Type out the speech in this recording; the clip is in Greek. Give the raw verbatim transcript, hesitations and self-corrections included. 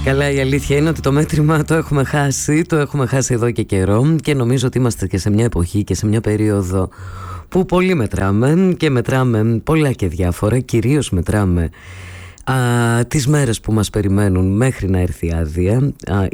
Καλά, η αλήθεια είναι ότι το μέτρημα το έχουμε χάσει, το έχουμε χάσει εδώ και καιρό και νομίζω ότι είμαστε και σε μια εποχή και σε μια περίοδο που πολύ μετράμε και μετράμε πολλά και διάφορα, κυρίως μετράμε α, τις μέρες που μας περιμένουν μέχρι να έρθει η άδεια. Α,